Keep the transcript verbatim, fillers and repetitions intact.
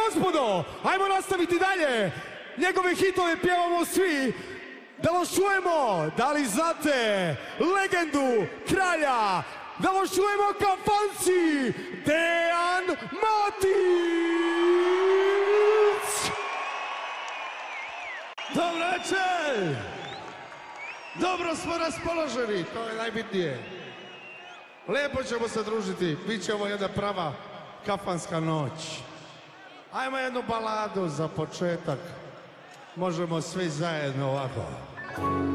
gospodo, ajmo nastaviti dalje. Njegove hitove pjevamo svi. Da vas čujemo, da li znate legendu kralja? Da vas čujemo kafanci, Dejan Matić! Dobro večer! Dobro smo raspoloženi, to je najbitnije. Lijepo ćemo se družiti, bit će ovo jedna prava kafanska noć. Ajmo jednu baladu za početak. Možemo svi zajedno ovako.